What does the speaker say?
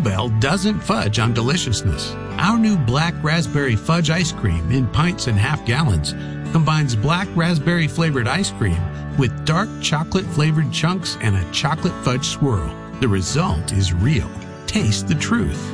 Bluebell doesn't fudge on deliciousness. Our new black raspberry fudge ice cream in pints and half gallons combines black raspberry flavored ice cream with dark chocolate flavored chunks and a chocolate fudge swirl. The result is real. Taste the truth.